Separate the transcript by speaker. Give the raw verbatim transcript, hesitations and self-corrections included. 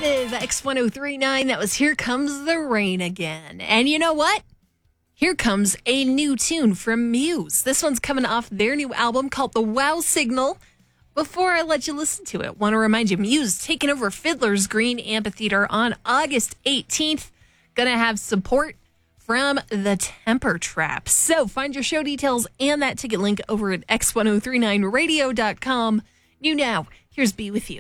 Speaker 1: with X ten thirty-nine. That was Here Comes the Rain Again. And you know what? Here comes a new tune from Muse. This one's coming off their new album called The Wow Signal. Before I let you listen to it, want to remind you, Muse taking over Fiddler's Green Amphitheater on August eighteenth. Gonna have support from the Temper Trap. So find your show details and that ticket link over at x ten thirty-nine radio dot com. You now, here's Be With You.